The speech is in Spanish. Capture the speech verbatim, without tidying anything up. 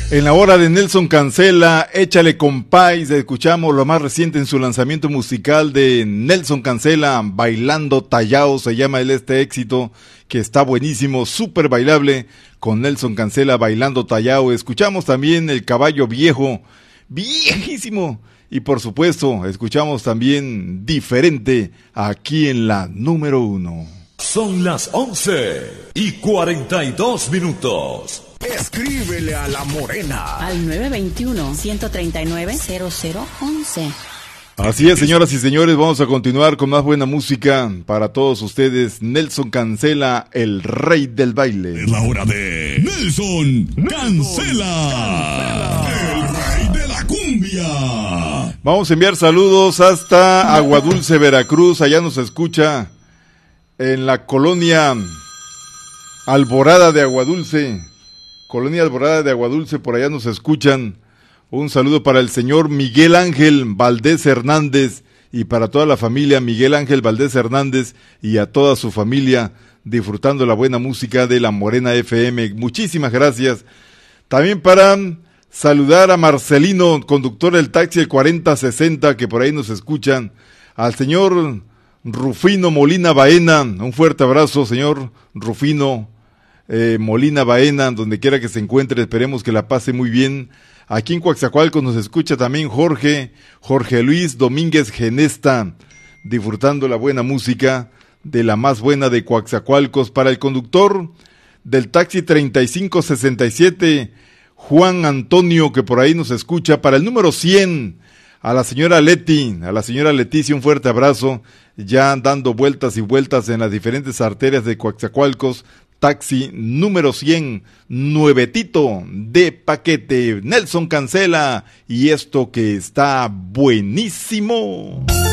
En la hora de Nelson Cancela, Échale Compáis, escuchamos lo más reciente en su lanzamiento musical de Nelson Cancela, Bailando Tallao, se llama el este éxito, que está buenísimo, súper bailable, con Nelson Cancela, Bailando Tallao. Escuchamos también El Caballo Viejo, viejísimo, y por supuesto, escuchamos también Diferente, aquí en la número uno. Son las once y cuarenta y dos minutos. Escríbele a La Morena al nueve dos uno, uno tres nueve, cero cero uno uno. Así es, señoras y señores, vamos a continuar con más buena música para todos ustedes. Nelson Cancela, el rey del baile. Es la hora de Nelson Cancela, el rey de la cumbia. Vamos a enviar saludos hasta Aguadulce, Veracruz. Allá nos escucha en la colonia Alborada de Aguadulce. Colonia Alborada de Aguadulce, por allá nos escuchan. Un saludo para el señor Miguel Ángel Valdés Hernández y para toda la familia Miguel Ángel Valdés Hernández y a toda su familia disfrutando la buena música de La Morena F M. Muchísimas gracias. También para saludar a Marcelino, conductor del taxi el cuarenta sesenta, que por ahí nos escuchan. Al señor Rufino Molina Baena, un fuerte abrazo, señor Rufino Eh, Molina Baena, donde quiera que se encuentre, esperemos que la pase muy bien. Aquí en Coaxacualcos nos escucha también Jorge, Jorge Luis Domínguez Genesta, disfrutando la buena música de la más buena de Coaxacualcos. Para el conductor del taxi treinta y cinco sesenta y siete, Juan Antonio, que por ahí nos escucha. Para el número cien, a la señora Leti, a la señora Leticia, un fuerte abrazo, ya dando vueltas y vueltas en las diferentes arterias de Coaxacualcos. Taxi número cien, nuevetito de paquete, Nelson Cancela, y esto que está buenísimo.